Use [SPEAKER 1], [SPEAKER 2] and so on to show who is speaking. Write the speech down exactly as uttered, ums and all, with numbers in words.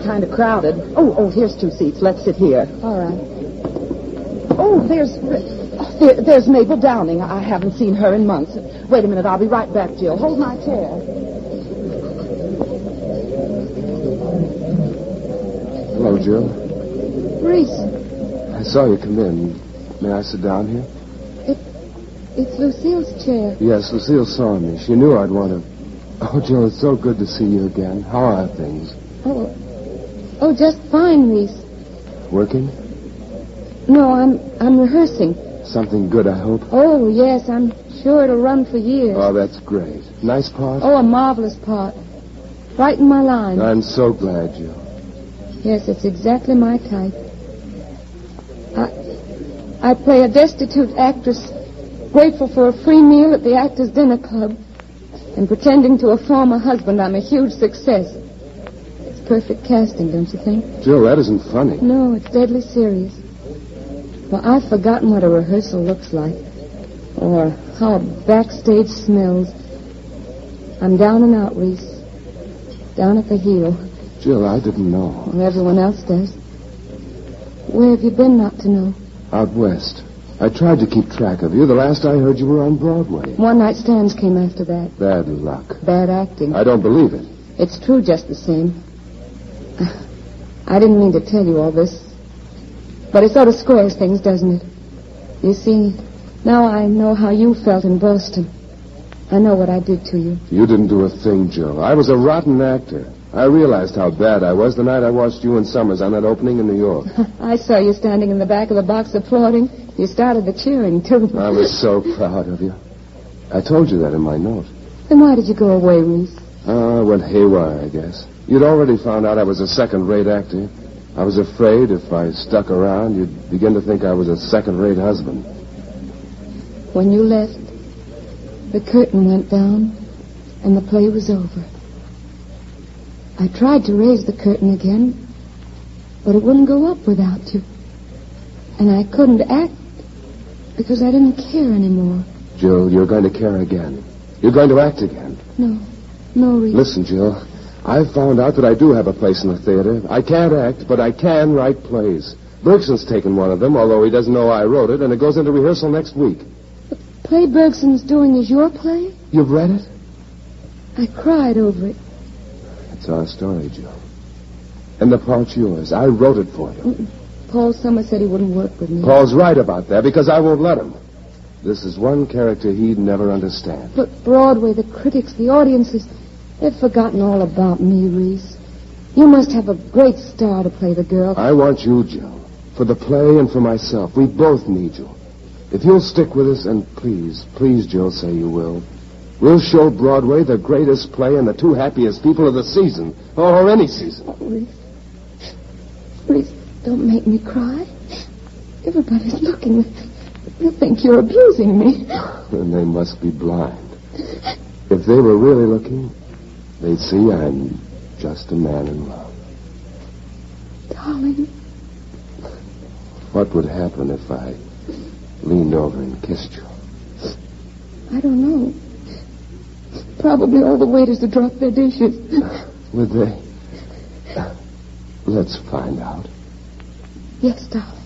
[SPEAKER 1] kind of crowded. Oh, oh, here's two seats. Let's sit here.
[SPEAKER 2] All right.
[SPEAKER 1] Oh, there's there, there's Mabel Downing. I haven't seen her in months. Wait a minute. I'll be right back, Jill. Hold my chair.
[SPEAKER 3] Hello, Jill.
[SPEAKER 2] Reese.
[SPEAKER 3] I saw you come in. May I sit down here?
[SPEAKER 2] It, it's Lucille's chair.
[SPEAKER 3] Yes, Lucille saw me. She knew I'd want to... Oh, Jill, it's so good to see you again. How are things?
[SPEAKER 2] Oh, oh, just fine, Reese.
[SPEAKER 3] Working?
[SPEAKER 2] No, I'm I'm rehearsing.
[SPEAKER 3] Something good, I hope.
[SPEAKER 2] Oh, yes, I'm sure it'll run for years.
[SPEAKER 3] Oh, that's great. Nice part?
[SPEAKER 2] Oh, a marvelous part. Right in my line.
[SPEAKER 3] I'm so glad, Jill.
[SPEAKER 2] Yes, it's exactly my type. I, I play a destitute actress, grateful for a free meal at the Actors' Dinner Club, and pretending to a former husband I'm a huge success. It's perfect casting, don't you think?
[SPEAKER 3] Jill, that isn't funny.
[SPEAKER 2] No, it's deadly serious. Well, I've forgotten what a rehearsal looks like, or how a backstage smells. I'm down and out, Reese. Down at the heel.
[SPEAKER 3] Jill, I didn't know.
[SPEAKER 2] Well, everyone else does. Where have you been not to know?
[SPEAKER 3] Out west. I tried to keep track of you. The last I heard, you were on Broadway.
[SPEAKER 2] One-night stands came after that.
[SPEAKER 3] Bad luck.
[SPEAKER 2] Bad acting.
[SPEAKER 3] I don't believe it.
[SPEAKER 2] It's true just the same. I didn't mean to tell you all this. But it sort of squares things, doesn't it? You see, now I know how you felt in Boston. I know what I did to you.
[SPEAKER 3] You didn't do a thing, Jill. I was a rotten actor. I realized how bad I was the night I watched you and Summers on that opening in New York.
[SPEAKER 2] I saw you standing in the back of the box applauding. You started the cheering, too.
[SPEAKER 3] I was so proud of you. I told you that in my note.
[SPEAKER 2] Then why did you go away, Reese?
[SPEAKER 3] Ah, uh, went haywire, I guess. You'd already found out I was a second-rate actor. I was afraid if I stuck around, you'd begin to think I was a second-rate husband.
[SPEAKER 2] When you left, the curtain went down, and the play was over. I tried to raise the curtain again, but it wouldn't go up without you. And I couldn't act because I didn't care anymore.
[SPEAKER 3] Jill, you're going to care again. You're going to act again.
[SPEAKER 2] No. No, Reese.
[SPEAKER 3] Listen, Jill. I've found out that I do have a place in the theater. I can't act, but I can write plays. Bergson's taken one of them, although he doesn't know I wrote it, and it goes into rehearsal next week.
[SPEAKER 2] The play Bergson's doing is your play?
[SPEAKER 3] You've read it?
[SPEAKER 2] I cried over it.
[SPEAKER 3] It's our story, Jill. And the part's yours. I wrote it for you.
[SPEAKER 2] Mm-mm. Paul Summers said he wouldn't work with me.
[SPEAKER 3] Paul's right about that, because I won't let him. This is one character he'd never understand.
[SPEAKER 2] But Broadway, the critics, the audiences, they've forgotten all about me, Reese. You must have a great star to play the girl.
[SPEAKER 3] I want you, Jill. For the play and for myself. We both need you. If you'll stick with us, and please, please, Jill, say you will, we'll show Broadway the greatest play and the two happiest people of the season. Or any season.
[SPEAKER 2] Oh, Reese. Reese, don't make me cry. Everybody's looking. They'll think you're abusing me.
[SPEAKER 3] And they must be blind. If they were really looking, they'd see I'm just a man in love.
[SPEAKER 2] Darling.
[SPEAKER 3] What would happen if I leaned over and kissed you?
[SPEAKER 2] I don't know. Probably all the waiters would drop their dishes.
[SPEAKER 3] Would they? Let's find out.
[SPEAKER 2] Yes, darling.